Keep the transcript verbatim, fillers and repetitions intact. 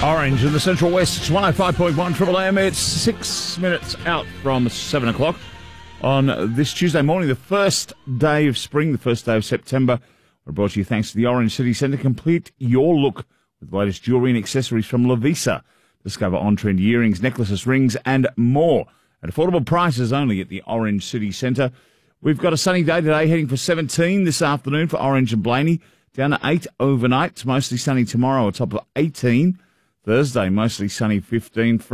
Orange in the Central West, one oh five point one Triple M. It's six minutes out from seven o'clock on this Tuesday morning, the first day of spring, the first day of September. We're brought to you thanks to the Orange City Centre. Complete your look with the latest jewellery and accessories from Lovisa. Discover on-trend earrings, necklaces, rings and more at affordable prices only at the Orange City Centre. We've got a sunny day today, heading for seventeen this afternoon for Orange and Blaney. Down to eight overnight. It's mostly sunny tomorrow, a top of eighteen. Thursday, mostly sunny, fifteen.